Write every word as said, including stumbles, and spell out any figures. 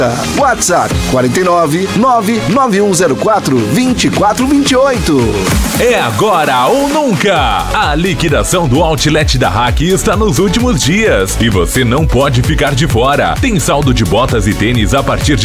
WhatsApp quarenta e nove, nove nove um zero quatro, vinte e quatro vinte e oito. É agora ou nunca! A liquidação do Outlet da Hack está nos últimos dias e você não pode ficar de fora. Tem saldo de botas e tênis a partir de